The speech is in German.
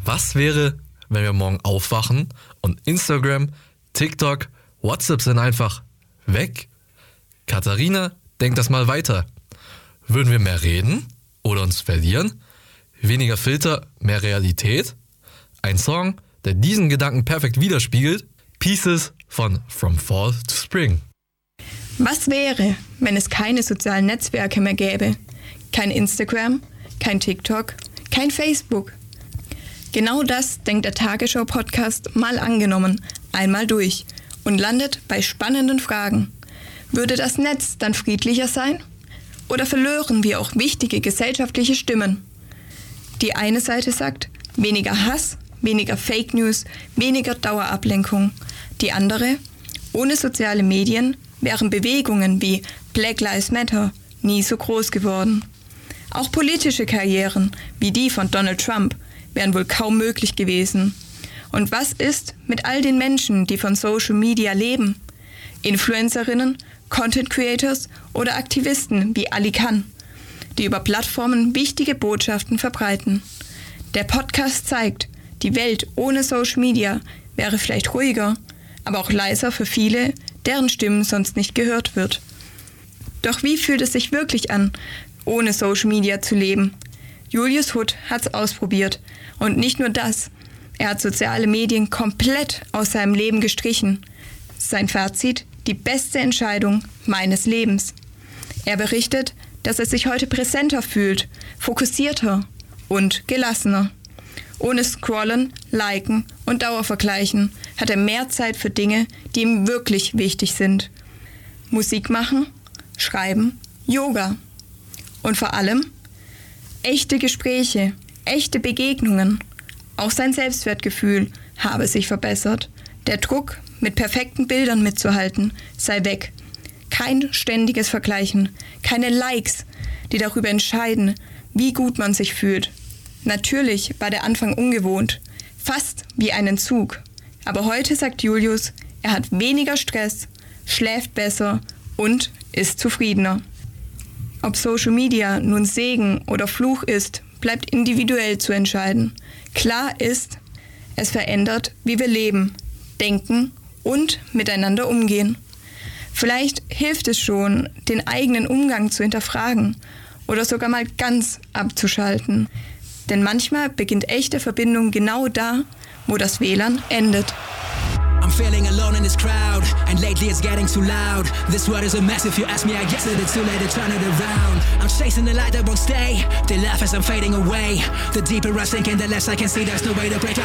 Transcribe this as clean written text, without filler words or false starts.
Was wäre, wenn wir morgen aufwachen und Instagram, TikTok, WhatsApp sind einfach weg? Katharina, denk das mal weiter. Würden wir mehr reden oder uns verlieren? Weniger Filter, mehr Realität? Ein Song, der diesen Gedanken perfekt widerspiegelt. Pieces von From Fall to Spring. Was wäre, wenn es keine sozialen Netzwerke mehr gäbe? Kein Instagram, kein TikTok, kein Facebook. Genau das denkt der Tagesschau-Podcast Mal angenommen einmal durch und landet bei spannenden Fragen. Würde das Netz dann friedlicher sein? Oder verlören wir auch wichtige gesellschaftliche Stimmen? Die eine Seite sagt, weniger Hass, weniger Fake News, weniger Dauerablenkung. Die andere, ohne soziale Medien wären Bewegungen wie Black Lives Matter nie so groß geworden. Auch politische Karrieren wie die von Donald Trump wären wohl kaum möglich gewesen. Und was ist mit all den Menschen, die von Social Media leben? Influencerinnen, Content Creators oder Aktivisten wie Ali Khan, die über Plattformen wichtige Botschaften verbreiten. Der Podcast zeigt, die Welt ohne Social Media wäre vielleicht ruhiger, aber auch leiser für viele, deren Stimmen sonst nicht gehört wird. Doch wie fühlt es sich wirklich an, ohne Social Media zu leben? Julius Hutt hat's ausprobiert. Und nicht nur das, er hat soziale Medien komplett aus seinem Leben gestrichen. Sein Fazit: die beste Entscheidung meines Lebens. Er berichtet, dass er sich heute präsenter fühlt, fokussierter und gelassener. Ohne Scrollen, Liken und Dauervergleichen hat er mehr Zeit für Dinge, die ihm wirklich wichtig sind. Musik machen, schreiben, Yoga. Und vor allem echte Gespräche, echte Begegnungen. Auch sein Selbstwertgefühl habe sich verbessert. Der Druck, mit perfekten Bildern mitzuhalten, sei weg. Kein ständiges Vergleichen, keine Likes, die darüber entscheiden, wie gut man sich fühlt. Natürlich war der Anfang ungewohnt, fast wie ein Entzug. Aber heute sagt Julius, er hat weniger Stress, schläft besser und ist zufriedener. Ob Social Media nun Segen oder Fluch ist, bleibt individuell zu entscheiden. Klar ist, es verändert, wie wir leben, denken und miteinander umgehen. Vielleicht hilft es schon, den eigenen Umgang zu hinterfragen oder sogar mal ganz abzuschalten. Denn manchmal beginnt echte Verbindung genau da, wo das WLAN endet. I'm feeling alone in this crowd, and lately it's getting too loud. This world is a mess, if you ask me, I guess that it's too late to turn it around. I'm chasing the light that won't stay, they laugh as I'm fading away. The deeper I sink in, the less I can see, there's no way to break out.